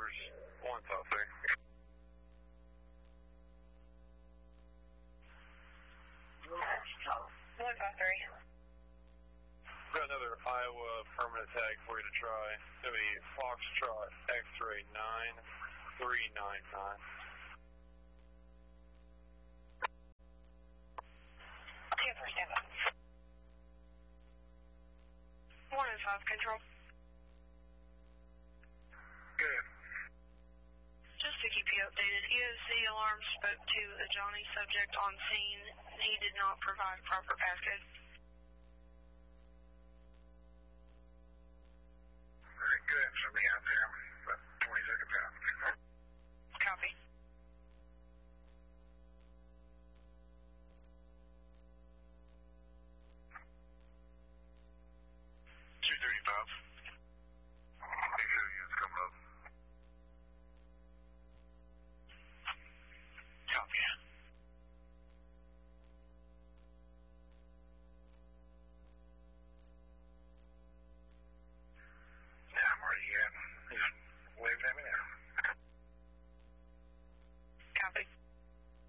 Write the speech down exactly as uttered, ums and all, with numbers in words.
Towers, one South three. One South three. Got another Iowa permanent tag for you to try. It's going to be Foxtrot X-ray nine three nine nine. Two for standby. One and five control. Good. Just to keep you updated, E O C alarm spoke to a Johnny subject on scene. He did not provide proper passcode.